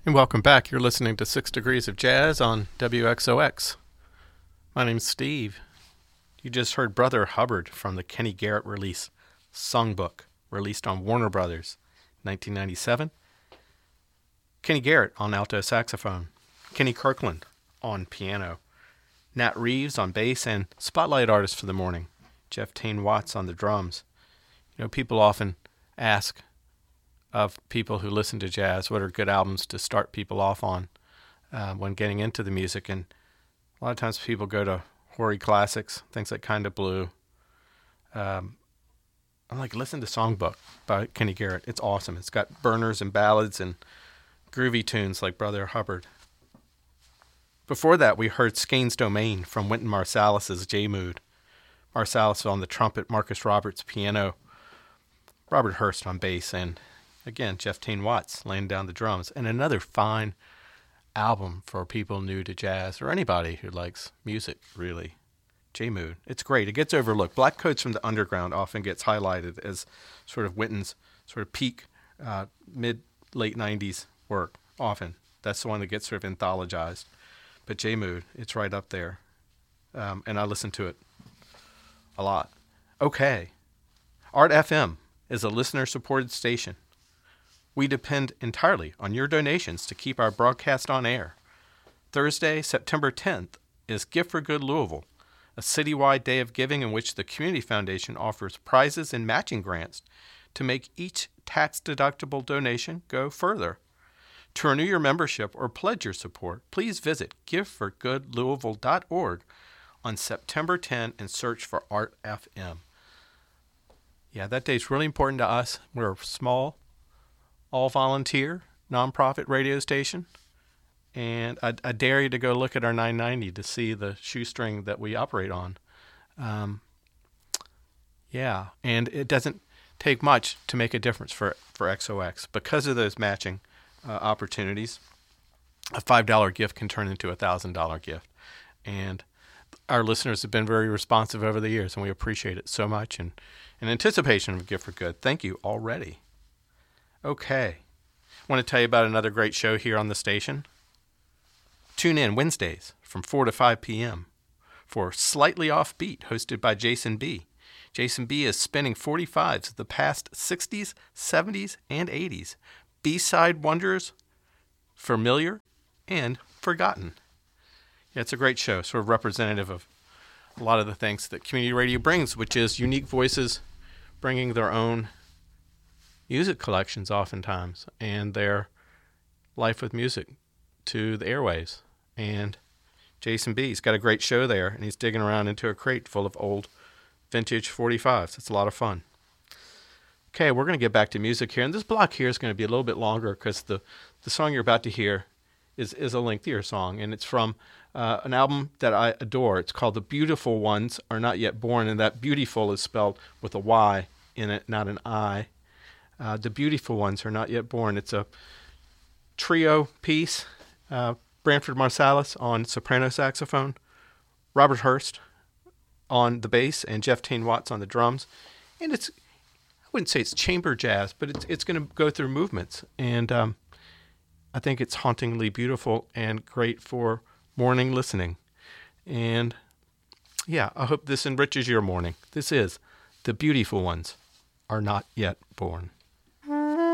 And welcome back. You're listening to 6 Degrees of Jazz on WXOX. My name's Steve. You just heard Brother Hubbard from the Kenny Garrett release, Songbook, released on Warner Brothers, 1997. Kenny Garrett on alto saxophone, Kenny Kirkland on piano, Nat Reeves on bass, and spotlight artist for the morning, Jeff Tain Watts on the drums. You know, people often ask of people who listen to jazz what are good albums to start people off on when getting into the music, and a lot of times people go to hoary classics, things like Kinda Blue. I'm like, listen to Songbook by Kenny Garrett. It's awesome. It's got burners and ballads and groovy tunes like Brother Hubbard. Before that, we heard Skeins Domain from Wynton Marsalis' J-Mood. Marsalis on the trumpet, Marcus Roberts piano, Robert Hurst on bass, and again, Jeff Tain Watts laying down the drums. And another fine album for people new to jazz or anybody who likes music, really. J-Mood. It's great. It gets overlooked. Black Coats from the Underground often gets highlighted as sort of Wynton's sort of peak mid-late 90s work, often. That's the one that gets sort of anthologized. But J-Mood, it's right up there. And I listen to it a lot. Okay. Art FM is a listener-supported station. We depend entirely on your donations to keep our broadcast on air. Thursday, September 10th, is Gift for Good Louisville, a citywide day of giving in which the Community Foundation offers prizes and matching grants to make each tax-deductible donation go further. To renew your membership or pledge your support, please visit giftforgoodlouisville.org on September 10 and search for Art FM. Yeah, that date's really important to us. We're a small, all-volunteer, nonprofit radio station, and I dare you to go look at our 990 to see the shoestring that we operate on. Yeah, and it doesn't take much to make a difference for XOX. Because of those matching opportunities, a $5 gift can turn into a $1,000 gift. And our listeners have been very responsive over the years, and we appreciate it so much. And in anticipation of Gift for Good, thank you already. Okay. I want to tell you about another great show here on the station. Tune in Wednesdays from 4 to 5 p.m. for Slightly Offbeat, hosted by Jason B. Jason B. is spinning 45s of the past 60s, 70s, and 80s. B-side wonders, familiar, and forgotten. Yeah, it's a great show, sort of representative of a lot of the things that community radio brings, which is unique voices bringing their own music collections oftentimes and their life with music to the airwaves. And Jason B.'s got a great show there, and he's digging around into a crate full of old vintage 45s. It's a lot of fun. Okay, we're going to get back to music here, and this block here is going to be a little bit longer because the song you're about to hear is a lengthier song, and it's from an album that I adore. It's called The Beautiful Ones Are Not Yet Born, and that beautiful is spelled with a Y in it, not an I. The Beautiful Ones Are Not Yet Born. It's a trio piece. Branford Marsalis on soprano saxophone, Robert Hurst on the bass, and Jeff Tain Watts on the drums. And I wouldn't say it's chamber jazz, but it's going to go through movements. And I think it's hauntingly beautiful and great for morning listening. And yeah, I hope this enriches your morning. This is The Beautiful Ones Are Not Yet Born.